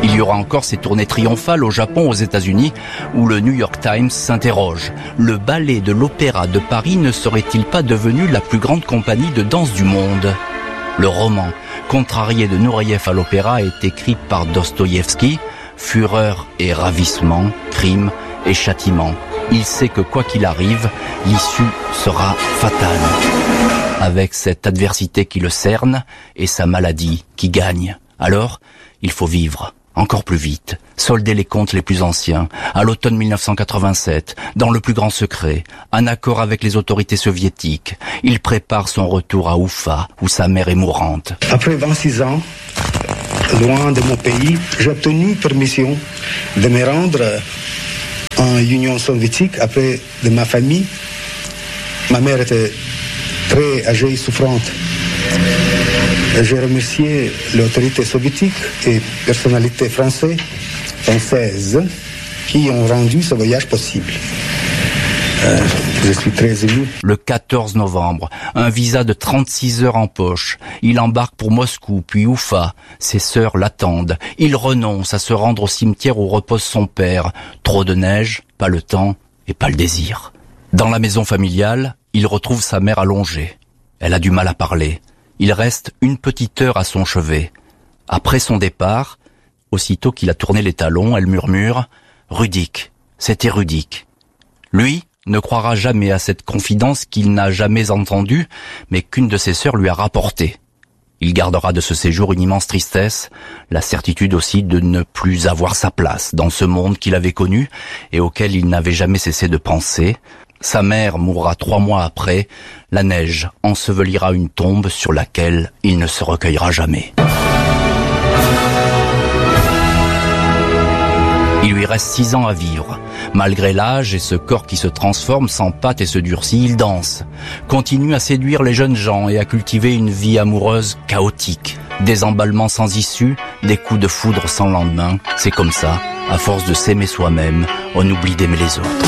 Il y aura encore ces tournées triomphales au Japon, aux États-Unis, où le New York Times s'interroge. Le ballet de l'Opéra de Paris ne serait-il pas devenu la plus grande compagnie de danse du monde ? Le roman Contrarié de Nureyev à l'opéra est écrit par Dostoïevski. Fureur et ravissement, crime et châtiment. Il sait que quoi qu'il arrive, l'issue sera fatale. Avec cette adversité qui le cerne et sa maladie qui gagne. Alors, il faut vivre encore plus vite, solder les comptes les plus anciens. À l'automne 1987, dans le plus grand secret, un accord avec les autorités soviétiques. Il prépare son retour à Oufa, où sa mère est mourante. Après 26 ans, loin de mon pays, j'ai obtenu permission de me rendre en Union soviétique auprès de ma famille. Ma mère était très âgée et souffrante. J'ai remercié l'autorité soviétique et personnalités françaises qui ont rendu ce voyage possible. Je suis très ému. Le 14 novembre, un visa de 36 heures en poche. Il embarque pour Moscou, puis Oufa. Ses sœurs l'attendent. Il renonce à se rendre au cimetière où repose son père. Trop de neige, pas le temps et pas le désir. Dans la maison familiale, il retrouve sa mère allongée. Elle a du mal à parler. Il reste une petite heure à son chevet. Après son départ, aussitôt qu'il a tourné les talons, elle murmure « Rudik, c'était Rudik ». Lui ne croira jamais à cette confidence qu'il n'a jamais entendue, mais qu'une de ses sœurs lui a rapportée. Il gardera de ce séjour une immense tristesse, la certitude aussi de ne plus avoir sa place dans ce monde qu'il avait connu et auquel il n'avait jamais cessé de penser. Sa mère mourra 3 mois après. La neige ensevelira une tombe sur laquelle il ne se recueillera jamais. Il lui reste 6 ans à vivre. Malgré l'âge et ce corps qui se transforme, s'empâte et se durcit, il danse. Continue à séduire les jeunes gens et à cultiver une vie amoureuse chaotique. Des emballements sans issue, des coups de foudre sans lendemain. C'est comme ça, à force de s'aimer soi-même, on oublie d'aimer les autres.